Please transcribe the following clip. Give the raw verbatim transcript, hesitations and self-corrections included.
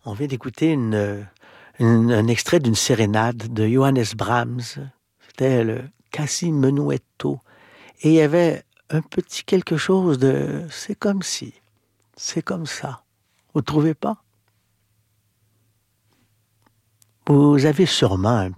On vient d'écouter une, une- un extrait d'une sérénade de Johannes Brahms. C'était le Cassi Menuetto. Et il y avait un petit quelque chose de... C'est comme si, c'est comme ça. Vous trouvez pas? Vous avez sûrement un